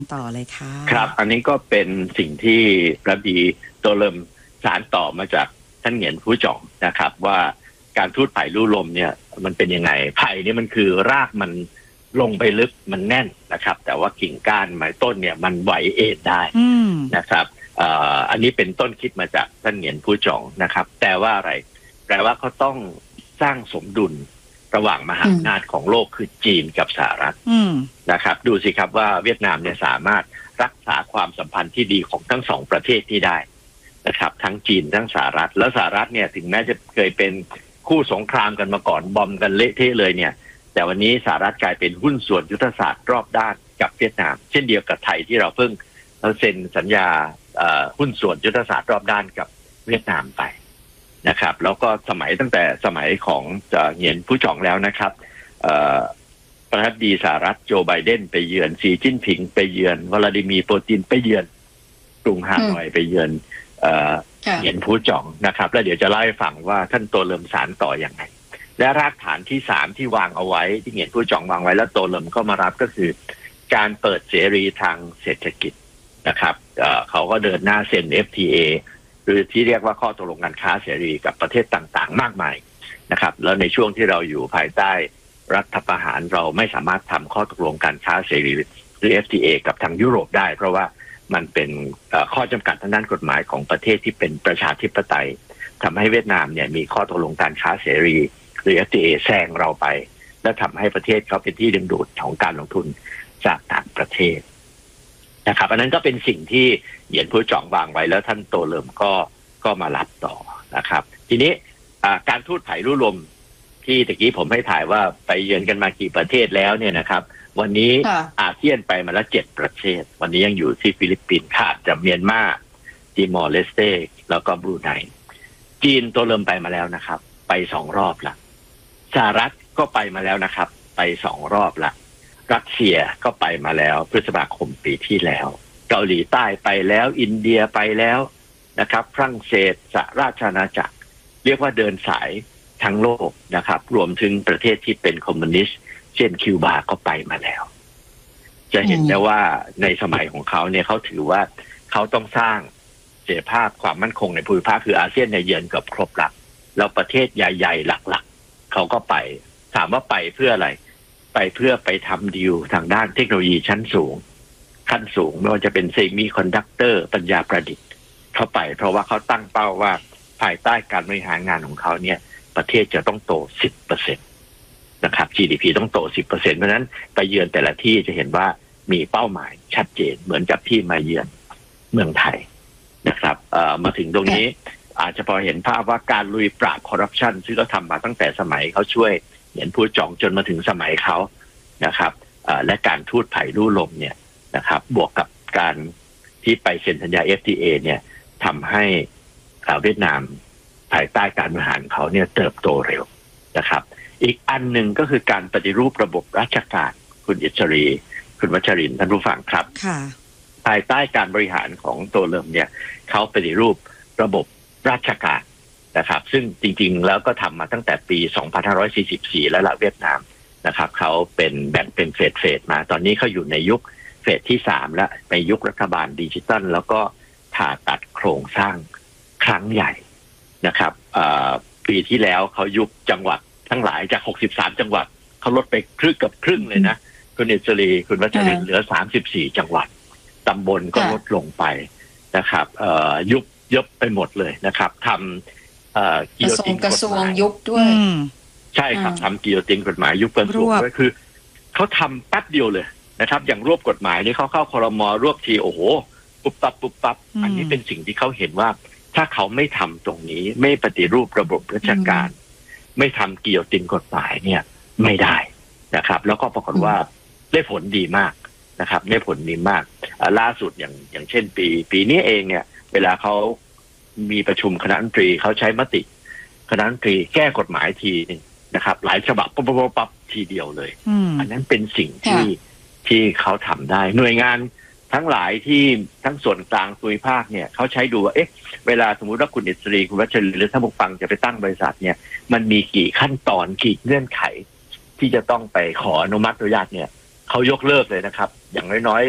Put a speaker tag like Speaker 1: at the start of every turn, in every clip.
Speaker 1: ต่อเลยค่ะ
Speaker 2: ครับอันนี้ก็เป็นสิ่งที่ระบีตัวเริ่มสารต่อมาจากท่านเหงียนฟู่จ่องนะครับว่าการทูตไผ่ลู่ลมเนี่ยมันเป็นยังไงไผ่นี่มันคือรากมันลงไปลึกมันแน่นนะครับแต่ว่ากิ่งก้านไม้ต้นเนี่ยมันไหวเอ็นได้นะครับอันนี้เป็นต้นคิดมาจากท่านเหงียนฟู่จ่องนะครับแต่ว่าอะไรแปลว่าเขาต้องสร้างสมดุลระหว่างมหาอำนาจของโลกคือจีนกับสหรัฐนะครับดูสิครับว่าเวียดนามเนี่ยสามารถรักษาความสัมพันธ์ที่ดีของทั้งสองประเทศที่ได้นะครับทั้งจีนทั้งสหรัฐแล้วสหรัฐเนี่ยถึงแม้จะเคยเป็นคู่สงครามกันมาก่อนบอมกันเละเทะเลยเนี่ยแต่วันนี้สหรัฐกลายเป็นหุ้นส่วนยุทธศาสตร์รอบด้านกับเวียดนามเช่นเดียวกับไทยที่เราเพิ่งเซ็นสัญญาหุ้นส่วนยุทธศาสตร์รอบด้านกับเวียดนามไปนะครับแล้วก็ตั้งแต่สมัยของเหงียนฟู่จ่องแล้วนะครับประธานาธิบดีสหรัฐโจไบเดนไปเยือนสีจิ้นผิงไปเยือนวลาดิมีร์ปูตินไปเยือนกรุงฮานอยไปเยือนเหงียนฟู่จ่องนะครับแล้วเดี๋ยวจะเล่าให้ฟังว่าท่านโตเลิมสานต่ออย่างไรและรากฐานที่3ที่วางเอาไว้ที่เหงียนฟู่จ่องวางไว้แล้วโตเลิมก็มารับก็คือการเปิดเสรีทางเศรษฐกิจนะครับเขาก็เดินหน้าเซ็น FTA หรือที่เรียกว่าข้อตกลงการค้าเสรีกับประเทศต่างๆมากมายนะครับแล้วในช่วงที่เราอยู่ภายใต้รัฐประหารเราไม่สามารถทำข้อตกลงการค้าเสรีหรือ FTA กับทางยุโรปได้เพราะว่ามันเป็นข้อจำกัดทางด้านกฎหมายของประเทศที่เป็นประชาธิปไตยทำให้เวียดนามเนี่ยมีข้อตกลงการค้าเสรีหรือ FTA แซงเราไปและทำให้ประเทศเขาเป็นที่ดึงดูดของการลงทุนจากต่างประเทศนะครับอันนั้นก็เป็นสิ่งที่เหยียนฟู่จ่องวางไว้แล้วท่านโตเลิมก็มารับต่อนะครับทีนี้การทูตไผ่ลู่ลมที่ตะกี้ผมให้ถ่ายว่าไปเยือนกันมากี่ประเทศแล้วเนี่ยนะครับวันนี้อาเซียนไปมาแล้ว7ประเทศวันนี้ยังอยู่ที่ฟิลิปปินส์ขาดจากเมียนมาติมอร์เลสเตแล้วก็บรูไนจีนโตเลิมไปมาแล้วนะครับไป2รอบละสหรัฐก็ไปมาแล้วนะครับไป2รอบละรัสเซียก็ไปมาแล้วพฤษภาคมปีที่แล้วเกาหลีใต้ไปแล้วอินเดียไปแล้วนะครับฝรั่งเศสสหราชอาณาจักรเรียกว่าเดินสายทั้งโลกนะครับรวมถึงประเทศที่เป็นคอมมิวนิสต์เช่นคิวบาก็ไปมาแล้วจะเห็นได้ว่าในสมัยของเขาเนี่ยเขาถือว่าเขาต้องสร้างเสถียรภาพความมั่นคงในภูมิภาคคืออาเซียนในเยือนกับครบหลักแล้วประเทศใหญ่ๆหลักๆเขาก็ไปถามว่าไปเพื่ออะไรไปเพื่อไปทำดีลทางด้านเทคโนโลยีชั้นสูงขั้นสูงไม่ว่าจะเป็นเซมิคอนดักเตอร์ปัญญาประดิษฐ์เข้าไปเพราะว่าเขาตั้งเป้าว่าภายใต้การบริหารงานของเขาเนี่ยประเทศจะต้องโต 10% นะครับ GDP ต้องโต 10% เพราะฉะนั้นไปเยือนแต่ละที่จะเห็นว่ามีเป้าหมายชัดเจนเหมือนกับที่มาเยือนเมืองไทยนะครับมาถึงตรงนี้อาจจะพอเห็นภาพว่าการลุยปราบคอร์รัปชันซึ่งเขาทำมาตั้งแต่สมัยเขาช่วยเหงียนฟู่จ่องจนมาถึงสมัยเขานะครับและการทูตไผ่ลู่ลมเนี่ยนะครับบวกกับการที่ไปเซ็นสัญญา FTA เนี่ยทำให้เวียดนามภายใต้การบริหารเขาเนี่ยเติบโตเร็วนะครับอีกอันหนึ่งก็คือการปฏิรูประบบราชการคุณอิสรีคุณวัชรินทร์ท่านผู้ฟังครับภายใต้การบริหารของโตเลิมเนี่ยเขาปฏิรูประบบราชการนะครับซึ่งจริงๆแล้วก็ทำมาตั้งแต่ปี 2544 แล้วล่ะเวียดนามนะครับเขาเป็นแบ่งเป็นเฟสมาตอนนี้เขาอยู่ในยุคเฟสที่3แล้วในยุครัฐบาลดิจิทัลแล้วก็ผ่าตัดโครงสร้างครั้งใหญ่นะครับปีที่แล้วเขายุบจังหวัดทั้งหลายจาก63จังหวัดเขาลดไปครึ่งเลยนะคุณอิสรีคุณวัชรินทร์เหลือ34จังหวัดตำบลก็ลดลงไปนะครับยุบไปหมดเลยนะครับทำกิโยตินกฎหมาย
Speaker 3: ยุบด้วย
Speaker 2: ใช่ครับทำกิโยตินกฎหมายยุบกระทรวงด้วยคือเขาทำแป๊บเดียวเลยนะครับอย่างรวบกฎหมายนี่เขาเข้าครม.รวบทีโอ้โหปุ๊บปั๊บอันนี้เป็นสิ่งที่เขาเห็นว่าถ้าเขาไม่ทำตรงนี้ไม่ปฏิรูประบบราชการไม่ทำกิโยตินกฎหมายเนี่ยไม่ได้นะครับแล้วก็ปรากฏว่าได้ผลดีมากนะครับได้ผลดีมากล่าสุดอย่างเช่นปีนี้เองเนี่ยเวลาเขามีประชุมคณะรัฐมนตรีเขาใช้มติคณะรัฐมนตรีแก้กฎหมายทีนะครับหลายฉบับปั๊บทีเดียวเลยอันนั้นเป็นสิ่งที่เขาทำได้หน่วยงานทั้งหลายที่ทั้งส่วนกลางภูมิภาคเนี่ยเขาใช้ดูว่าเวลาสมมุติว่าคุณอิสรีคุณวัชรินทร์หรือท่านผู้ฟังจะไปตั้งบริษัทเนี่ยมันมีกี่ขั้นตอนกี่เงื่อนไขที่จะต้องไปขออนุมัติอนุญาตเนี่ยเขายกเลิกเลยนะครับอย่างน้อยๆ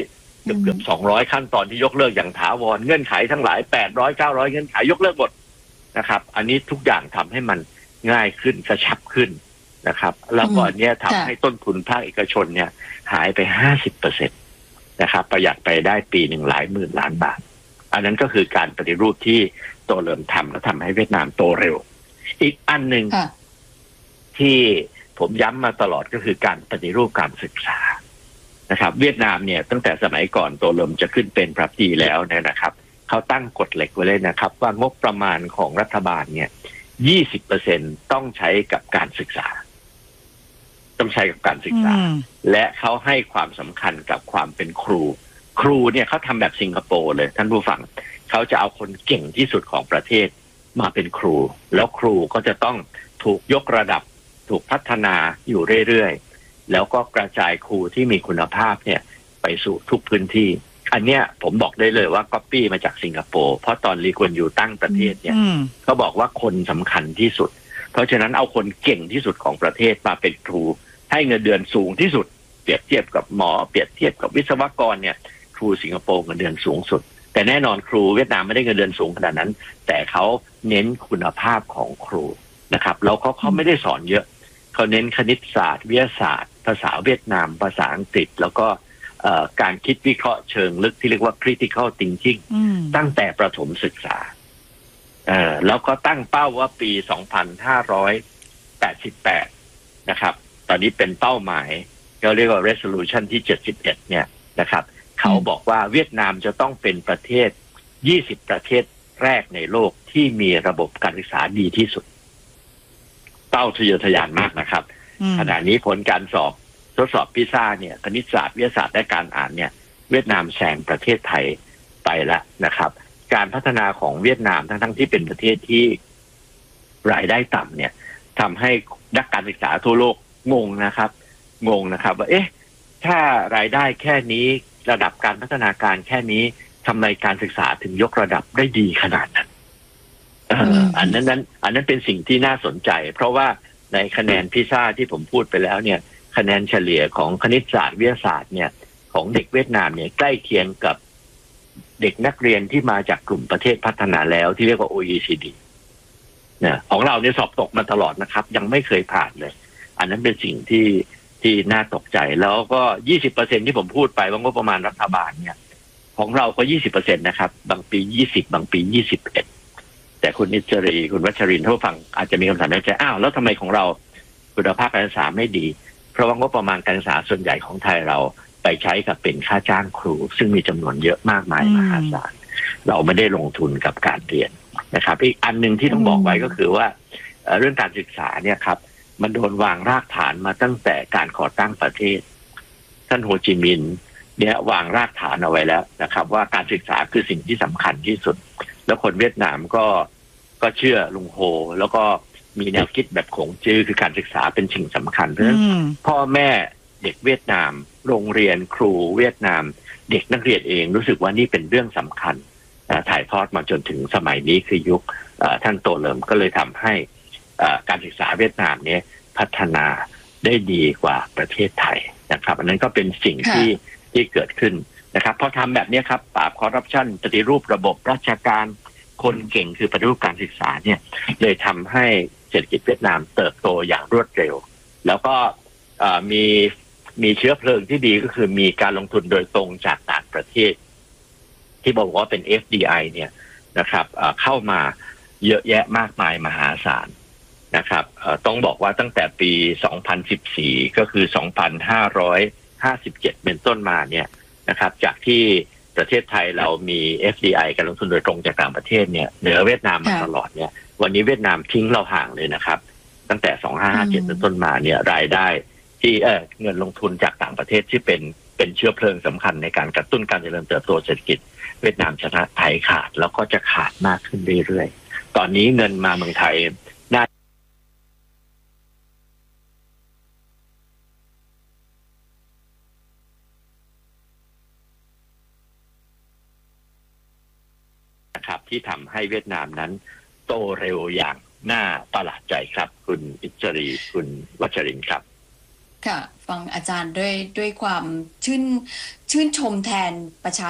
Speaker 2: เกือบ200ขั้นตอนที่ยกเลิกอย่างถาวรเงื่อนไขทั้งหลาย800 900เงื่อนไขยกเลิกหมดนะครับอันนี้ทุกอย่างทำให้มันง่ายขึ้นกระชับขึ้นนะครับแล้วก็อันนี้ทำให้ต้นทุนภาคเอกชนเนี่ยหายไป 50% นะครับประหยัดไปได้ปีหนึ่งหลายหมื่นล้านบาทอันนั้นก็คือการปฏิรูปที่โตเริ่มทำและทำให้เวียดนามโตเร็วอีกอันหนึ่งที่ผมย้ำมาตลอดก็คือการปฏิรูปการศึกษานะครับเวียดนามเนี่ยตั้งแต่สมัยก่อนโตเริ่มจะขึ้นเป็นประธานาธิบดีแล้วเนี่ยนะครับเขาตั้งกฎเหล็กไว้เลยนะครับว่างบประมาณของรัฐบาลเนี่ย 20% ต้องใช้กับการศึกษาต้องใช้กับการศึกษาและเขาให้ความสำคัญกับความเป็นครูเนี่ยเขาทำแบบสิงคโปร์เลยท่านผู้ฟังเขาจะเอาคนเก่งที่สุดของประเทศมาเป็นครูแล้วครูก็จะต้องถูกยกระดับถูกพัฒนาอยู่เรื่อยๆแล้วก็กระจายครูที่มีคุณภาพเนี่ยไปสู่ทุกพื้นที่อันเนี้ยผมบอกได้เลยว่าก๊อปปี้มาจากสิงคโปร์เพราะตอนลีกวนยูตั้งประเทศเนี่ยเขาบอกว่าคนสำคัญที่สุดเพราะฉะนั้นเอาคนเก่งที่สุดของประเทศมาเป็นครูให้เงินเดือนสูงที่สุดเปรียบเทียบกับหมอเปรียบเทียบกับวิศวกรเนี่ยครูสิงคโปร์เงินเดือนสูงสุดแต่แน่นอนครูเวียดนามไม่ได้เงินเดือนสูงขนาดนั้นแต่เขาเน้นคุณภาพของครูนะครับแล้วเขาไม่ได้สอนเยอะเขาเน้นคณิตศาสตร์วิทยาศาสตร์ภาษาเวียดนามภาษาอังกฤษแล้วก็การคิดวิเคราะห์เชิงลึกที่เรียกว่า critical thinking ตั้งแต่ประถมศึกษาแล้วก็ตั้งเป้าว่าปี 2588 นะครับตอนนี้เป็นเป้าหมายเขาเรียกว่า resolution ที่ 71 เนี่ยนะครับเขาบอกว่าเวียดนามจะต้องเป็นประเทศ 20 ประเทศแรกในโลกที่มีระบบการศึกษาดีที่สุดเป้าทะเยอทะยานมากนะครับขณะนี้ผลการทดสอบพิซ่าเนี่ยคณิตศาสตร์วิทยาศาสตร์และการอ่านเนี่ยเวียดนามแซงประเทศไทยไปแล้วนะครับการพัฒนาของเวียดนามทั้งที่เป็นประเทศที่รายได้ต่ำเนี่ยทำให้นักการศึกษาทั่วโลกงงนะครับว่าเอ๊ะถ้ารายได้แค่นี้ระดับการพัฒนาการแค่นี้ทำไมการศึกษาถึงยกระดับได้ดีขนาดนั้นอันนั้นเป็นสิ่งที่น่าสนใจเพราะว่าในคะแนนพิซ่าที่ผมพูดไปแล้วเนี่ยคะแนนเฉลี่ยของคณิตศาสตร์วิทยาศาสตร์เนี่ยของเด็กเวียดนามเนี่ยใกล้เคียงกับเด็กนักเรียนที่มาจากกลุ่มประเทศพัฒนาแล้วที่เรียกว่า OECD เนี่ยของเราเนี่ยสอบตกมาตลอดนะครับยังไม่เคยผ่านเลยอันนั้นเป็นสิ่งที่น่าตกใจแล้วก็ 20% ที่ผมพูดไปว่างบประมาณรัฐบาลเนี่ยของเราก็ 20% นะครับบางปี20บางปี21แต่คุณนิจรีคุณวัชรินทร์ท่านผู้ฟังอาจจะมีคำถามในใจอ้าวแล้วทำไมของเราคุณภาพการศึกษาไม่ดีเพราะว่างบประมาณการศึกษาส่วนใหญ่ของไทยเราไปใช้กับเป็นค่าจ้างครูซึ่งมีจำนวนเยอะมากมายมหาศาลเราไม่ได้ลงทุนกับการเรียนนะครับอีกอันนึงที่ต้องบอกไว้ก็คือว่าเรื่องการศึกษาเนี่ยครับมันโดนวางรากฐานมาตั้งแต่การก่อตั้งประเทศท่านโฮจิมินห์เนี่ยวางรากฐานเอาไว้แล้วนะครับว่าการศึกษาคือสิ่งที่สำคัญที่สุดแล้วคนเวียดนามก็เชื่อลุงโฮแล้วก็มีแนวคิดแบบขงจื้อคือการศึกษาเป็นสิ่งสำคัญเพราะฉะนั้นพ่อแม่เด็กเวียดนามโรงเรียนครูเวียดนามเด็กนักเรียนเองรู้สึกว่านี่เป็นเรื่องสำคัญถ่ายทอดมาจนถึงสมัยนี้คือยุคท่านโตเริ่มก็เลยทำให้การศึกษาเวียดนามนี้พัฒนาได้ดีกว่าประเทศไทยนะครับอันนั้นก็เป็นสิ่งที่เกิดขึ้นนะครับพอทำแบบนี้ครับปราบคอร์รัปชันปฏิรูประบบราชการคนเก่งคือปฏิรูปการศึกษาเนี่ยเลยทำให้เศรษฐกิจเวียดนามเติบโตอย่างรวดเร็วแล้วก็มีเชื้อเพลิงที่ดีก็คือมีการลงทุนโดยตรงจากต่างประเทศที่บอกว่าเป็น FDI เนี่ยนะครับเข้ามาเยอะแยะมากมายมหาศาลนะครับต้องบอกว่าตั้งแต่ปี 2014 ก็คือ 2,557 เป็นต้นมาเนี่ยนะครับจากที่ประเทศไทยเรามี FDI การลงทุนโดยตรงจากต่างประเทศเนี่ยเหนือเวียดนามมาตลอดเนี่ยวันนี้เวียดนามทิ้งเราห่างเลยนะครับตั้งแต่ 2557 เป็นต้นมาเนี่ยรายได้ที่เงินลงทุนจากต่างประเทศที่เป็นเชื้อเพลิงสำคัญในการกระตุ้นการเจริญเติบโตเศรษฐกิจเวียดนามชนะไทยขาดแล้วก็จะขาดมากขึ้นเรื่อยๆตอนนี้เงินมาเมืองไทยน่านะครับที่ทำให้เวียดนามนั้นโตเร็วอย่างน่าประหลาดใจครับคุณอิจรีคุณวัชรินทร์ครับ
Speaker 1: ค่ะฟังอาจารย์ด้วยความชื่นชมแทนประชา